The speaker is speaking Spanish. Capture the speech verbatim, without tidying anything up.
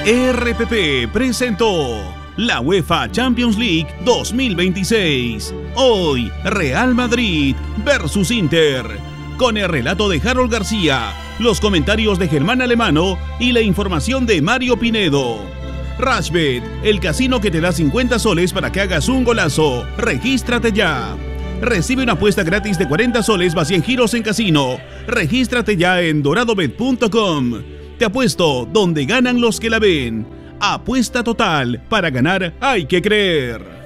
R P P presentó la UEFA Champions League dos mil veintiséis. Hoy, Real Madrid versus Inter. Con el relato de Harold García, los comentarios de Germán Alemano y la información de Mario Pinedo. Rashbet, el casino que te da cincuenta soles para que hagas un golazo. Regístrate ya. Recibe una apuesta gratis de cuarenta soles más cien giros en casino. Regístrate ya en doradobet punto com. Te apuesto donde ganan los que la ven. Apuesta total. Para ganar hay que creer.